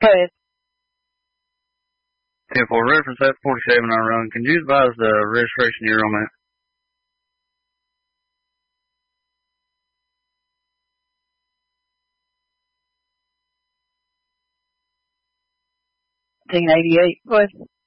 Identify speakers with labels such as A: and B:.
A: Go ahead.
B: Yeah, for reference F-47 I run, can you advise the registration year on that?
A: 1988. Go ahead.